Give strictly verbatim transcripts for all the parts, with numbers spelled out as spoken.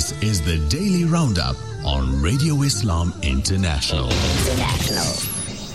This is the Daily Roundup on Radio Islam International. International.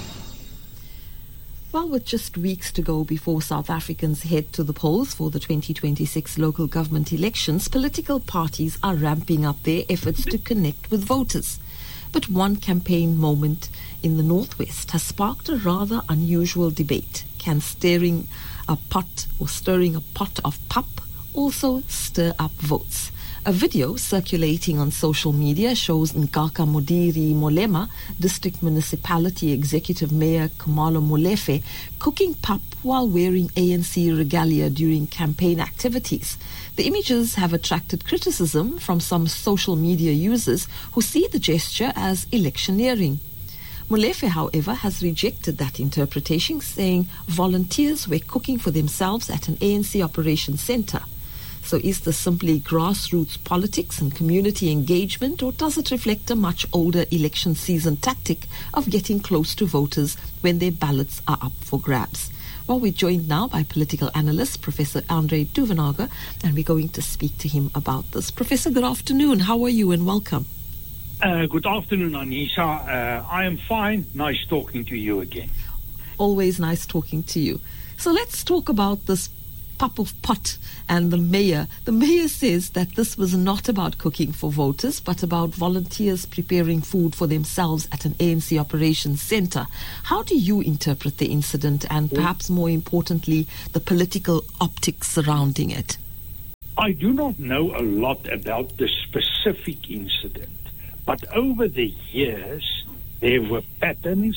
Well, with just weeks to go before South Africans head to the polls for the twenty twenty-six local government elections, political parties are ramping up their efforts to connect with voters. But one campaign moment in the Northwest has sparked a rather unusual debate. Can stirring a pot or stirring a pot of pap also stir up votes? A video circulating on social media shows Nkaka Modiri Molema, District Municipality Executive Mayor Khumalo Molefe, cooking pap while wearing A N C regalia during campaign activities. The images have attracted criticism from some social media users who see the gesture as electioneering. Molefe, however, has rejected that interpretation, saying volunteers were cooking for themselves at an A N C operations centre. So is this simply grassroots politics and community engagement, or does it reflect a much older election season tactic of getting close to voters when their ballots are up for grabs? Well, we're joined now by political analyst Professor Andre Duvenhage, and we're going to speak to him about this. Professor, good afternoon. How are you, and welcome? Uh, good afternoon, Anissa. Uh, I am fine. Nice talking to you again. Always nice talking to you. So let's talk about this pap of pot and the mayor. The mayor says that this was not about cooking for voters, but about volunteers preparing food for themselves at an A N C operations centre. How do you interpret the incident, and perhaps more importantly, the political optics surrounding it? I do not know a lot about the specific incident, but over the years there were patterns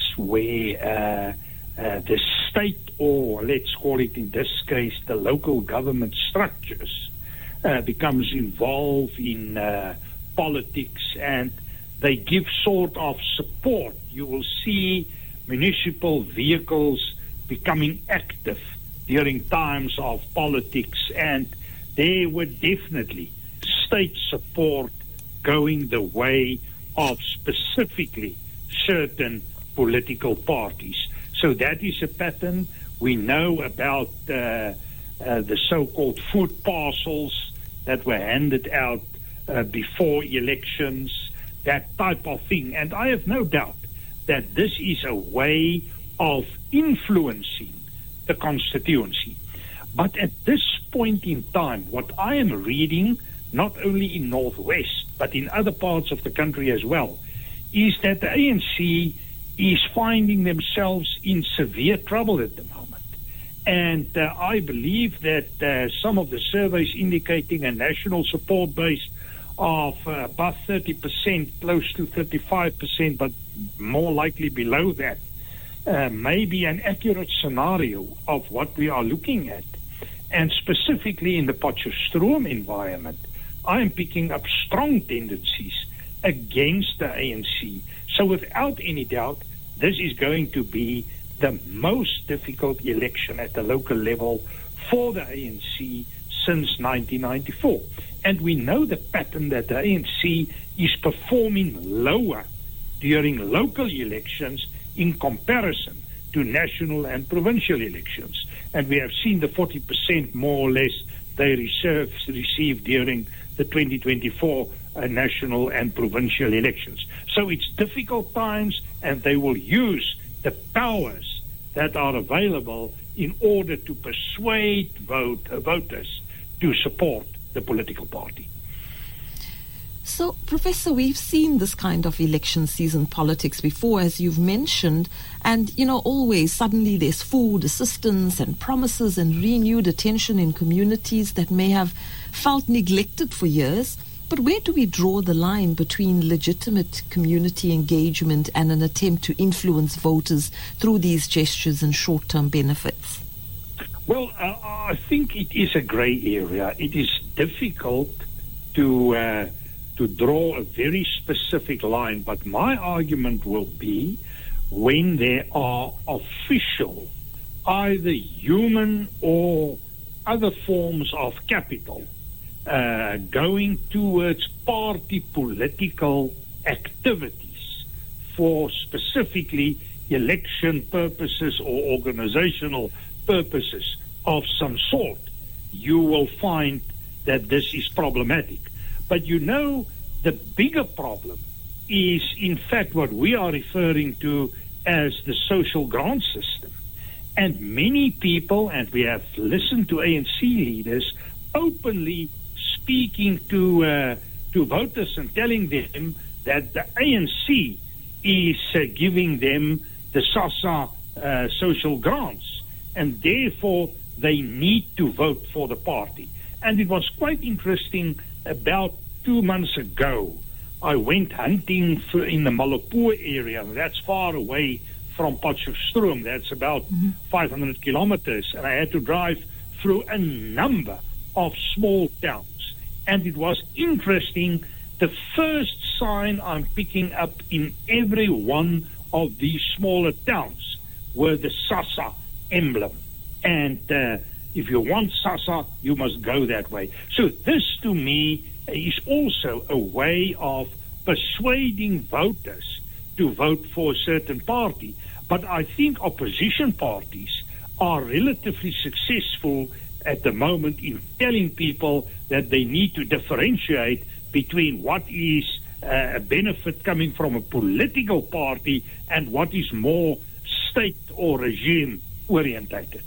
where uh, uh, the state, or let's call it in this case the local government structures, uh, becomes involved in uh, politics, and they give sort of support. You will see municipal vehicles becoming active during times of politics, and there were definitely state support going the way of specifically certain political parties. So that is a pattern. We know about uh, uh, the so-called food parcels that were handed out uh, before elections, that type of thing. And I have no doubt that this is a way of influencing the constituency. But at this point in time, what I am reading, not only in Northwest, but in other parts of the country as well, is that the A N C is finding themselves in severe trouble at the moment. And uh, I believe that uh, some of the surveys indicating a national support base of uh, about thirty percent, close to thirty-five percent, but more likely below that, uh, may be an accurate scenario of what we are looking at. And specifically in the Potchefstroom environment, I am picking up strong tendencies against the A N C. So without any doubt, this is going to be the most difficult election at the local level for the A N C since nineteen ninety-four. And we know the pattern that the A N C is performing lower during local elections in comparison to national and provincial elections. And we have seen the forty percent more or less they reserve, received during the twenty twenty-four uh, national and provincial elections. So it's difficult times, and they will use the powers that are available in order to persuade vote, uh, voters to support the political party. So, Professor, we've seen this kind of election season politics before, as you've mentioned, and, you know, always suddenly there's food, assistance and promises and renewed attention in communities that may have felt neglected for years. But where do we draw the line between legitimate community engagement and an attempt to influence voters through these gestures and short-term benefits? Well, uh, I think it is a grey area. It is difficult to... Uh, to draw a very specific line, but my argument will be when there are official, either human or other forms of capital, uh, going towards party political activities for specifically election purposes or organizational purposes of some sort, you will find that this is problematic. But you know, the bigger problem is, in fact, what we are referring to as the social grant system. And many people, and we have listened to A N C leaders openly speaking to uh, to voters and telling them that the A N C is uh, giving them the SASSA uh, social grants, and therefore they need to vote for the party. And it was quite interesting. About two months ago, I went hunting for, in the Malopoe area. That's far away from Potchefstroom. That's about mm-hmm. five hundred kilometers, and I had to drive through a number of small towns. And it was interesting. The first sign I'm picking up in every one of these smaller towns were the SASSA emblem. And uh, if you want SASSA, you must go that way. So this, to me, is also a way of persuading voters to vote for a certain party. But I think opposition parties are relatively successful at the moment in telling people that they need to differentiate between what is uh, a benefit coming from a political party and what is more state or regime orientated.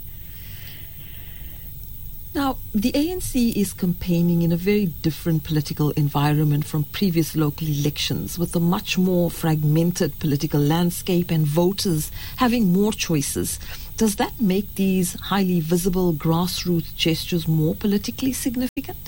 Now, the A N C is campaigning in a very different political environment from previous local elections, with a much more fragmented political landscape and voters having more choices. Does that make these highly visible grassroots gestures more politically significant?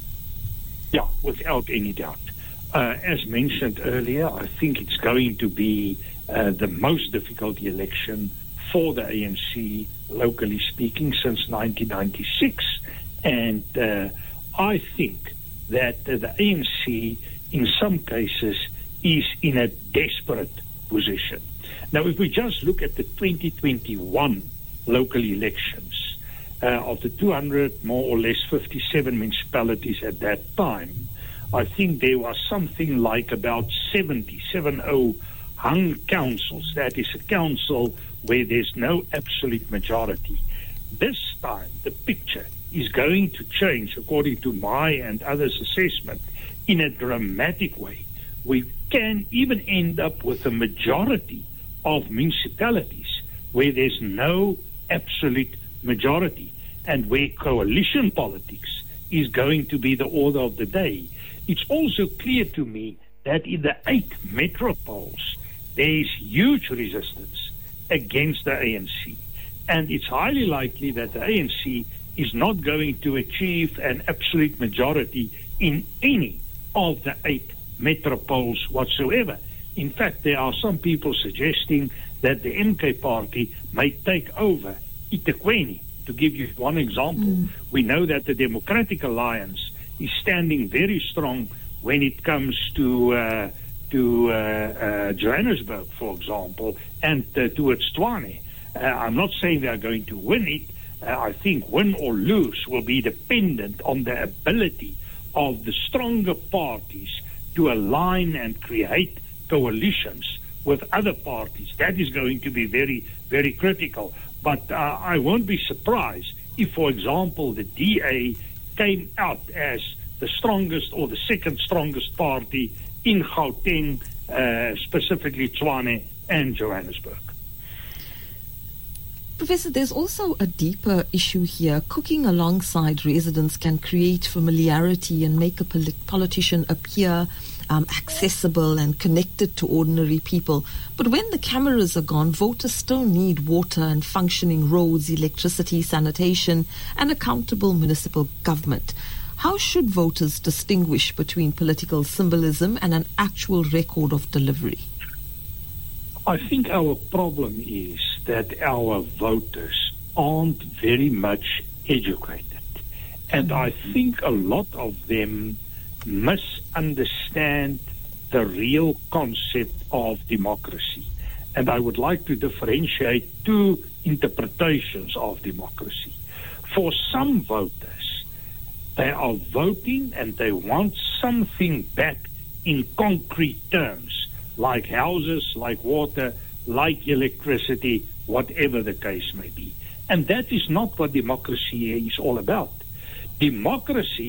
Yeah, without any doubt. Uh, as mentioned earlier, I think it's going to be uh, the most difficult election for the A N C, locally speaking, since nineteen ninety-six. And uh, I think that uh, the A N C, in some cases, is in a desperate position. Now, if we just look at the twenty twenty-one local elections, uh, of the two hundred, more or less, fifty-seven municipalities at that time, I think there was something like about seventy, seventy hung councils. That is a council where there's no absolute majority. This time, the picture is going to change, according to my and others' assessment, in a dramatic way. We can even end up with a majority of municipalities where there's no absolute majority and where coalition politics is going to be the order of the day. It's also clear to me that in the eight metropoles, there is huge resistance against the A N C. And it's highly likely that the A N C is not going to achieve an absolute majority in any of the eight metropoles whatsoever. In fact, there are some people suggesting that the M K party may take over eThekwini. To give you one example, mm. we know that the Democratic Alliance is standing very strong when it comes to uh, to uh, uh, Johannesburg, for example, and uh, towards Tshwane. Uh, I'm not saying they are going to win it. Uh, I think win or lose will be dependent on the ability of the stronger parties to align and create coalitions with other parties. That is going to be very, very critical. But uh, I won't be surprised if, for example, the D A came out as the strongest or the second strongest party in Gauteng, uh, specifically Tshwane and Johannesburg. Professor, there's also a deeper issue here. Cooking alongside residents can create familiarity and make a polit- politician appear um, accessible and connected to ordinary people. But when the cameras are gone, voters still need water and functioning roads, electricity, sanitation, and accountable municipal government. How should voters distinguish between political symbolism and an actual record of delivery? I think our problem is that our voters aren't very much educated. And I think a lot of them misunderstand the real concept of democracy. And I would like to differentiate two interpretations of democracy. For some voters, they are voting and they want something back in concrete terms, like houses, like water, like electricity, whatever the case may be. And that is not what democracy is all about. Democracy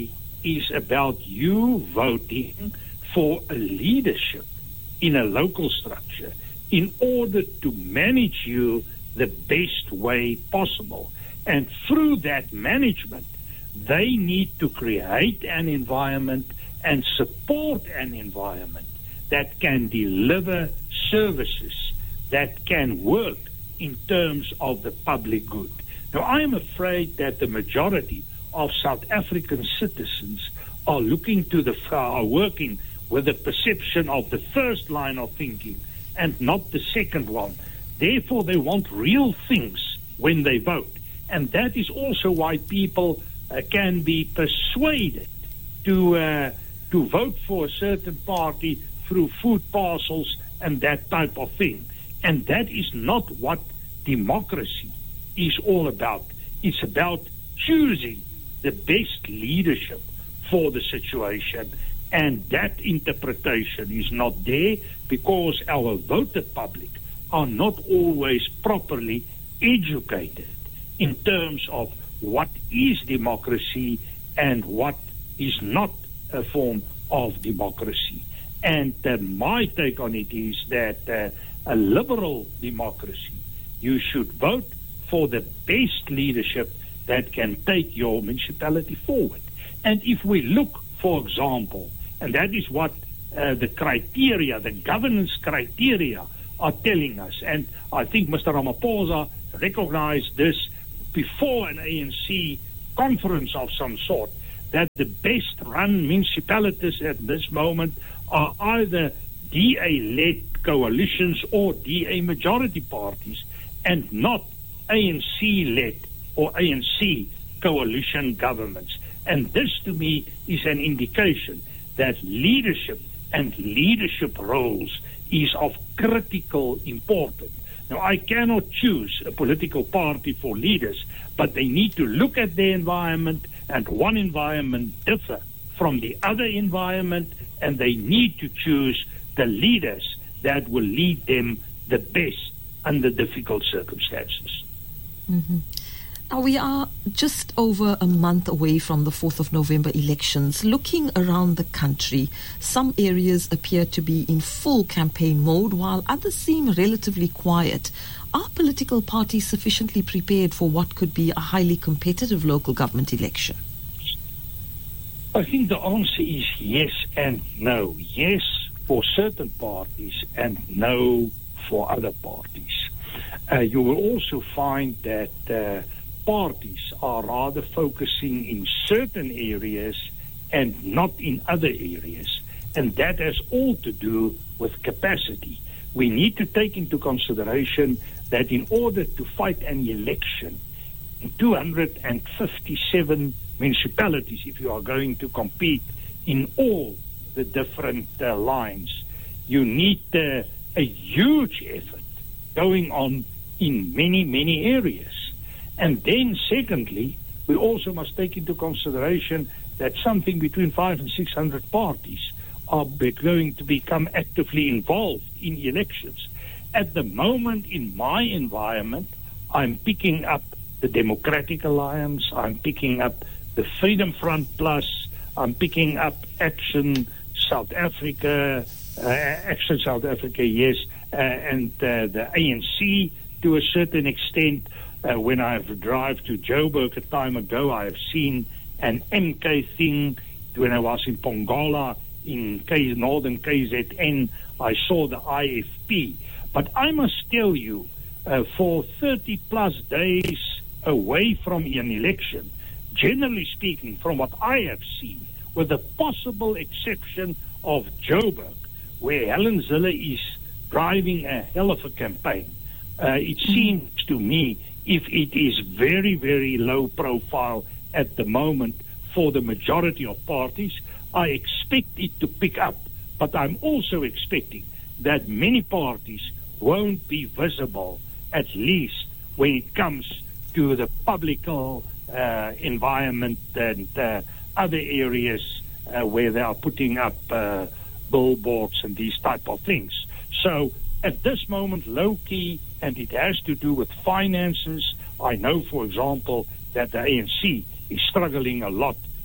is about you voting for a leadership in a local structure in order to manage you the best way possible. And through that management, they need to create an environment and support an environment that can deliver services that can work in terms of the public good. Now, I am afraid that the majority of South African citizens are looking to the, are working with the perception of the first line of thinking and not the second one. Therefore, they want real things when they vote. And that is also why people uh, can be persuaded to uh, to vote for a certain party through food parcels and that type of thing. And that is not what democracy is all about. It's about choosing the best leadership for the situation. And that interpretation is not there because our voter public are not always properly educated in terms of what is democracy and what is not a form of democracy. And uh, my take on it is that uh, a liberal democracy, you should vote for the best leadership that can take your municipality forward. And if we look, for example, and that is what uh, the criteria, the governance criteria are telling us, and I think Mister Ramaphosa recognized this before an A N C conference of some sort, that the best run municipalities at this moment are either D A-led coalitions or D A majority parties and not A N C-led or A N C coalition governments. And this to me is an indication that leadership and leadership roles is of critical importance. Now, I cannot choose a political party for leaders, but they need to look at their environment, and one environment differ from the other environment, and they need to choose the leaders that will lead them the best under difficult circumstances. Mm-hmm. Now, we are just over a month away from the fourth of November elections. Looking around the country, some areas appear to be in full campaign mode, while others seem relatively quiet. Are political parties sufficiently prepared for what could be a highly competitive local government election? I think the answer is yes and no. Yes for certain parties and no for other parties. Uh, you will also find that uh, parties are rather focusing in certain areas and not in other areas. And that has all to do with capacity. We need to take into consideration that in order to fight an election in two hundred fifty-seven municipalities, if you are going to compete in all the different uh, lines, you need uh, a huge effort going on in many, many areas. And then secondly, we also must take into consideration that something between five and six hundred parties are be- going to become actively involved in elections. At the moment, in my environment, I'm picking up the Democratic Alliance, I'm picking up the Freedom Front Plus, I'm picking up Action South Africa, uh, Action South Africa, yes, uh, and uh, the A N C to a certain extent. Uh, when I've driven to Joburg a time ago, I have seen an M K thing. When I was in Pongola, in K- Northern K Z N, I saw the I F P. But I must tell you, uh, for thirty plus days away from an election, generally speaking, from what I have seen, with the possible exception of Joburg, where Helen Zille is driving a hell of a campaign, uh, it seems to me if it is very, very low profile at the moment for the majority of parties, I expect it to pick up. But I'm also expecting that many parties won't be visible, at least when it comes to the public uh, environment and uh, other areas uh, where they are putting up uh, billboards and these type of things. So at this moment, low-key, and it has to do with finances. I know, for example, that the A N C is struggling a lot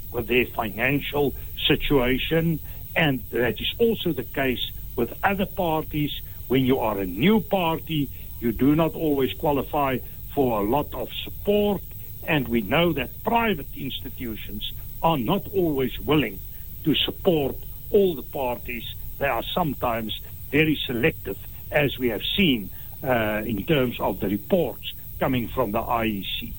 with their financial situation, and that is also the case with other parties. When you are a new party, you do not always qualify for a lot of support, and we know that private institutions are not always willing to support all the parties. They are sometimes very selective, as we have seen uh, in terms of the reports coming from the I E C.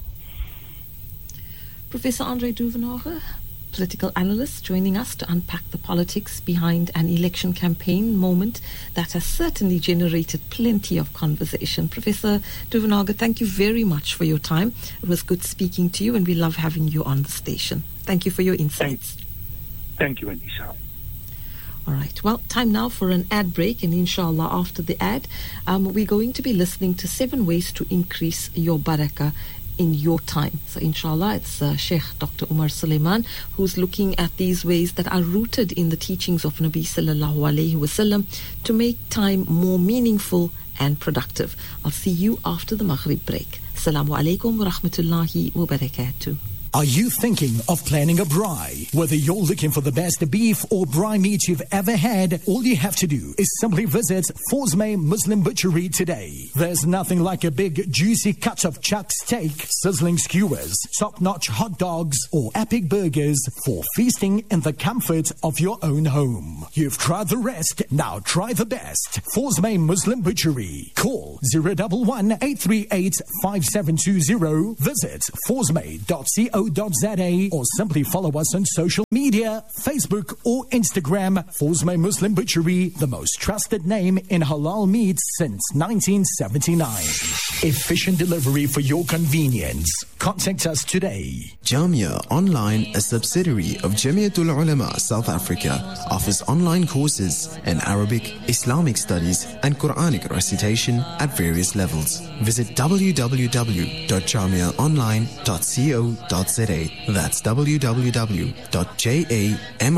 Professor Andre Duvenhage, political analyst, joining us to unpack the politics behind an election campaign moment that has certainly generated plenty of conversation. Professor Duvenhage, thank you very much for your time. It was good speaking to you, and we love having you on the station. Thank you for your insights. Thank, thank you, Anissa. All right. Well, time now for an ad break, and inshallah, after the ad, um, we're going to be listening to seven ways to increase your barakah in your time. So inshallah, it's uh, Sheikh Doctor Umar Suleiman who's looking at these ways that are rooted in the teachings of Nabi sallallahu alayhi wasallam to make time more meaningful and productive. I'll see you after the Maghrib break. Assalamu alaikum wa rahmatullahi wa barakatuh. Are you thinking of planning a braai? Whether you're looking for the best beef or braai meat you've ever had, all you have to do is simply visit Forsmay Muslim Butchery today. There's nothing like a big juicy cut of chuck steak, sizzling skewers, top-notch hot dogs, or epic burgers for feasting in the comfort of your own home. You've tried the rest, now try the best. Forsmay Muslim Butchery. Call zero one one, eight three eight, five seven two zero. Visit forsmay dot co dot za or simply follow us on social media, Facebook or Instagram. Forsmay Muslim Butchery, the most trusted name in halal meat since nineteen seventy-nine. Efficient delivery for your convenience. Contact us today. Jamia Online, a subsidiary of Jamiatul Ulama South Africa, offers online courses in Arabic, Islamic studies and Quranic recitation at various levels. Visit w w w dot jamia online dot co dot za. That's w w w dot jamia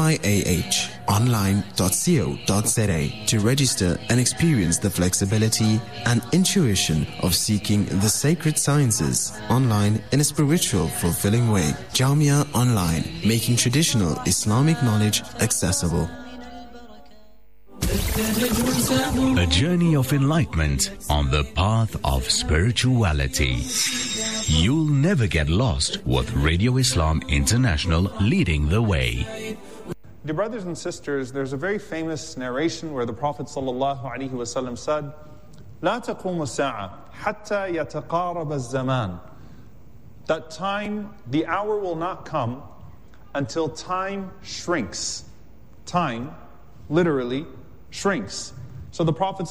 online dot co dot za to register and experience the flexibility and intuition of seeking the sacred sciences online in a spiritual, fulfilling way. Jamia Online, making traditional Islamic knowledge accessible. A journey of enlightenment on the path of spirituality. You'll never get lost with Radio Islam International leading the way. Dear brothers and sisters, there's a very famous narration where the Prophet ﷺ said, لا تقوم الساعة حتى يتقارب الزمان. That time, the hour will not come until time shrinks. Time, literally, shrinks. So the Prophet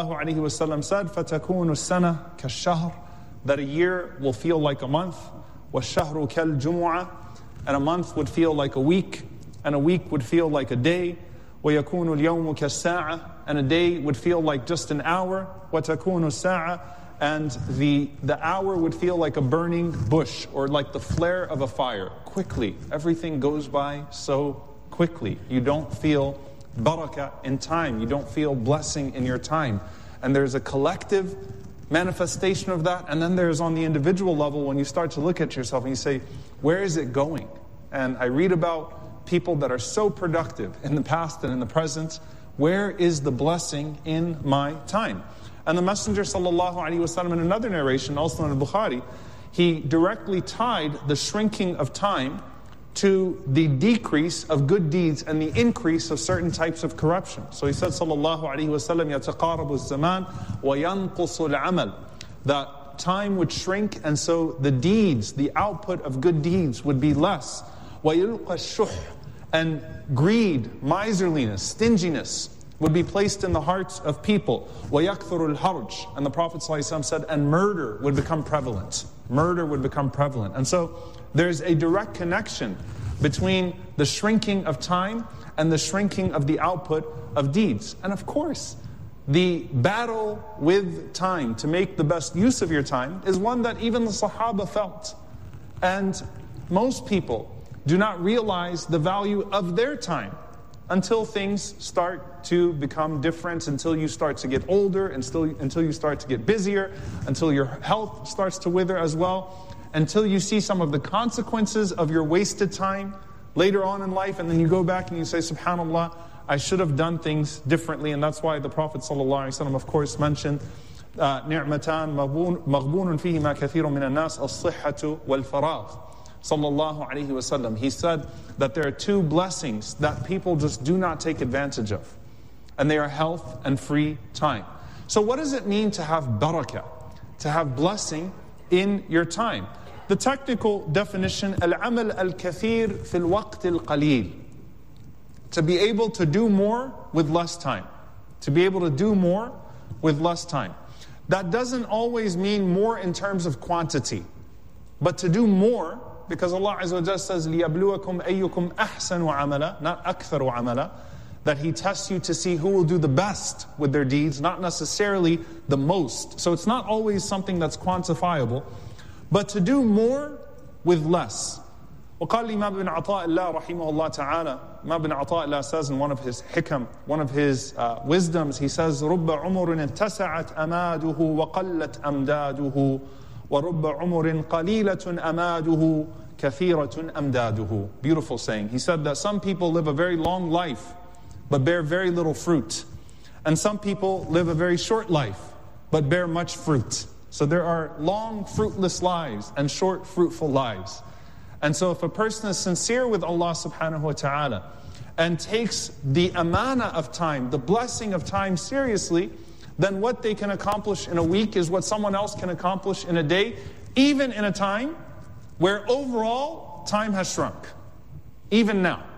ﷺ said, فَتَكُونُ السَّنَةِ كَالشَّهْرِ, that a year will feel like a month, وَالشَّهْرُ كَالْجُمُعَةِ, and a month would feel like a week, and a week would feel like a day, وَيَكُونُ الْيَوْمُ كَالسَّاعَةِ, and a day would feel like just an hour, وَتَكُونُ السَّاعَةِ, and the, the hour would feel like a burning bush, or like the flare of a fire. Quickly, everything goes by so quickly. You don't feel barakah in time. You don't feel blessing in your time. And there's a collective manifestation of that. And then there's on the individual level when you start to look at yourself and you say, where is it going? And I read about people that are so productive in the past and in the present. Where is the blessing in my time? And the Messenger sallallahu alaihi wasallam, in another narration, also in Al-Bukhari, he directly tied the shrinking of time to the decrease of good deeds and the increase of certain types of corruption. So he said, sallallahu alaihi wasallam, يَتَقَارَبُ الزَّمَانِ وَيَنْقُصُ الْعَمَلِ, that time would shrink, and so the deeds, the output of good deeds would be less. وَيُلْقَ الشُّحْ, and greed, miserliness, stinginess would be placed in the hearts of people. وَيَكْثُرُ الْحَرْجِ, and the Prophet ﷺ said, and murder would become prevalent. Murder would become prevalent. And so there's a direct connection between the shrinking of time and the shrinking of the output of deeds. And of course, the battle with time to make the best use of your time is one that even the Sahaba felt. And most people do not realize the value of their time until things start to become different, until you start to get older, and still, until you start to get busier, until your health starts to wither as well, until you see some of the consequences of your wasted time, later on in life, and then you go back and you say, subhanAllah, I should have done things differently. And that's why the Prophet ﷺ, of course, mentioned نِعْمَتَانْ مَغْبُونٌ فِيهِمَا كَثِيرٌ مِنَ النَّاسِ الصِّحَّةُ وَالْفَرَاغُ. Sallallahu alayhi wa sallam. He said that there are two blessings that people just do not take advantage of. And they are health and free time. So what does it mean to have barakah? To have blessing in your time? The technical definition, al-amal al-kathir fil waqt al-qalil. To be able to do more with less time. To be able to do more with less time. That doesn't always mean more in terms of quantity. But to do more, because Allah Azza wa Jalla says, لِيَبْلُوَكُمْ أَيُّكُمْ أَحْسَنُ عَمَلًا, not أَكْثَرُ عَمَلًا, that He tests you to see who will do the best with their deeds, not necessarily the most. So it's not always something that's quantifiable, but to do more with less. وقال الإمام ابن عطاء الله رحمه الله تعالى, Imam ibn Ata'illah Allah says in one of his hikam, one of his uh, wisdoms, he says, رُبَّ عُمُرٍ اتَّسَعَتْ أَمَادُهُ وَقَلَّتْ أَمْدَادُهُ وَرُبَّ عُمُرٍ قَلِيلَةٌ أَمَادُهُ كَثِيرَةٌ أَمْدَادُهُ. Beautiful saying. He said that some people live a very long life, but bear very little fruit. And some people live a very short life, but bear much fruit. So there are long fruitless lives and short fruitful lives. And so if a person is sincere with Allah subhanahu wa ta'ala and takes the amana of time, the blessing of time seriously, then what they can accomplish in a week is what someone else can accomplish in a day, even in a time where overall time has shrunk, even now.